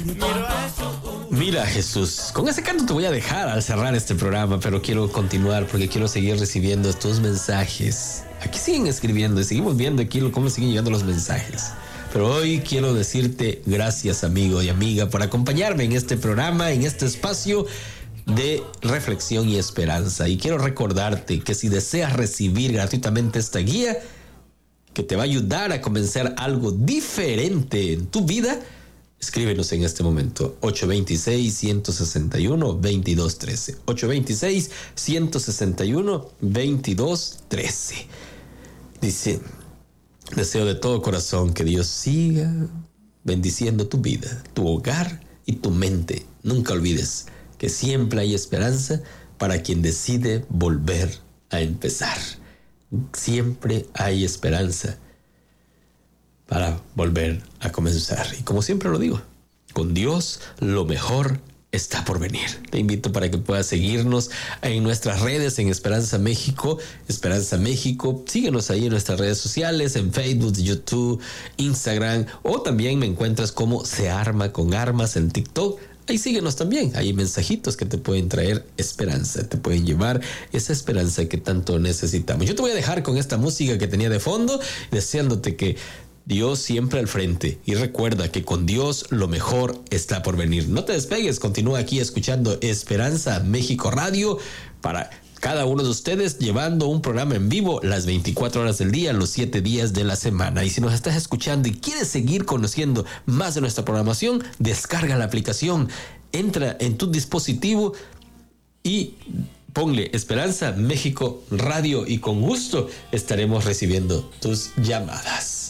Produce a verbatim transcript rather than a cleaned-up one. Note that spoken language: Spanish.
Mira, Jesús, con ese canto te voy a dejar al cerrar este programa, pero quiero continuar porque quiero seguir recibiendo tus mensajes. Aquí siguen escribiendo y seguimos viendo aquí cómo siguen llegando los mensajes. Pero hoy quiero decirte gracias, amigo y amiga, por acompañarme en este programa, en este espacio de reflexión y esperanza. Y quiero recordarte que si deseas recibir gratuitamente esta guía que te va a ayudar a comenzar algo diferente en tu vida, escríbenos en este momento. ocho dos seis, uno seis uno, dos dos uno tres. ocho dos seis, uno seis uno, dos dos uno tres. Dice: deseo de todo corazón que Dios siga bendiciendo tu vida, tu hogar y tu mente. Nunca olvides que siempre hay esperanza para quien decide volver a empezar. Siempre hay esperanza para volver a comenzar. Y como siempre lo digo, con Dios lo mejor está por venir. Te invito para que puedas seguirnos en nuestras redes, en Esperanza México, Esperanza México. Síguenos ahí en nuestras redes sociales, en Facebook, YouTube, Instagram, o también me encuentras como Se Arma con Armas en TikTok. Ahí síguenos también. Hay mensajitos que te pueden traer esperanza, te pueden llevar esa esperanza que tanto necesitamos. Yo te voy a dejar con esta música que tenía de fondo, deseándote que Dios siempre al frente, y recuerda que con Dios lo mejor está por venir. No te despegues, continúa aquí escuchando Esperanza México Radio para cada uno de ustedes, llevando un programa en vivo las veinticuatro horas del día, los siete días de la semana. Y si nos estás escuchando y quieres seguir conociendo más de nuestra programación, descarga la aplicación, entra en tu dispositivo y ponle Esperanza México Radio, y con gusto estaremos recibiendo tus llamadas.